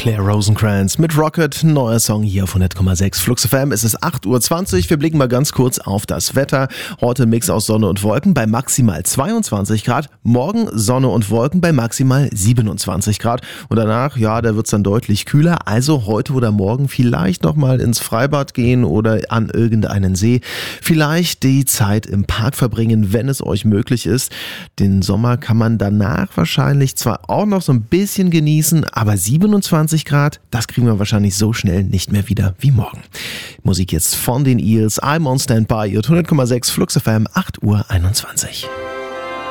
Claire Rosencrantz mit Rocket, neuer Song hier auf 100,6 Flux FM. Es ist 8:20 Uhr. Wir blicken mal ganz kurz auf das Wetter. Heute ein Mix aus Sonne und Wolken bei maximal 22 Grad. Morgen Sonne und Wolken bei maximal 27 Grad. Und danach, ja, da wird es dann deutlich kühler. Also heute oder morgen vielleicht nochmal ins Freibad gehen oder an irgendeinen See. Vielleicht die Zeit im Park verbringen, wenn es euch möglich ist. Den Sommer kann man danach wahrscheinlich zwar auch noch so ein bisschen genießen, aber 27 Grad, das kriegen wir wahrscheinlich so schnell nicht mehr wieder wie morgen. Musik jetzt von den Eels, I'm on Standby, 100,6 Flux FM, 8:21 Uhr.